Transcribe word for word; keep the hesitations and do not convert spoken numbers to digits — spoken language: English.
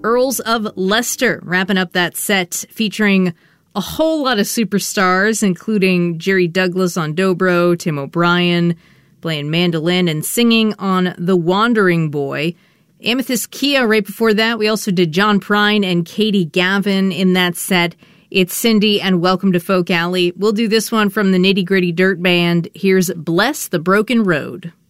Earls of Leicester, wrapping up that set featuring a whole lot of superstars, including Jerry Douglas on dobro, Tim O'Brien playing mandolin and singing on The Wandering Boy. Amethyst Kia right before that. We also did John Prine and Katie Gavin in that set. It's Cindy and welcome to Folk Alley. We'll do this one from the Nitty Gritty Dirt Band. Here's Bless the Broken Road.